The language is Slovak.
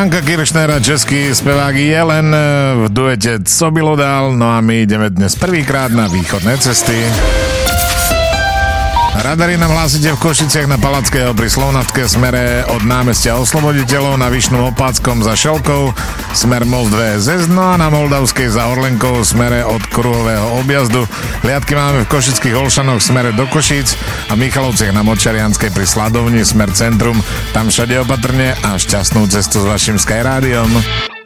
Janka Kiršnera, český spevák Jelen v duete Co bylo dál, no a my ideme dnes prvýkrát na východné cesty. Radary nám hlásite v Košiciach na Palackého pri Slovnatke smere od námestia Osloboditeľov na Vyšnom Opáckom za Šelkou, smer Most VSS, no a na Moldavskej za Orlenkou smere od Kruhového objazdu. Hliadky máme v Košických Olšanoch smere do Košíc a v Michalovciach na Močarianskej pri Sladovni smer Centrum. Tam všade opatrne a šťastnú cestu s vašim Skyrádiom.